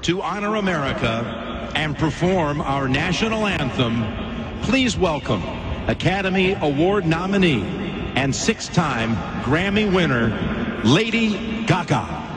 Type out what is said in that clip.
to honor America and perform our national anthem, please welcome Academy Award nominee and 6-time Grammy winner, Lady Gaga.